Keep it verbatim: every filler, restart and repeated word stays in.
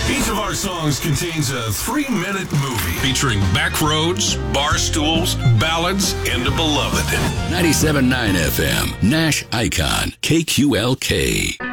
Each of our songs contains a three-minute movie featuring back roads, bar stools, ballads, and a beloved. ninety-seven point nine F M, Nash Icon, K Q L K.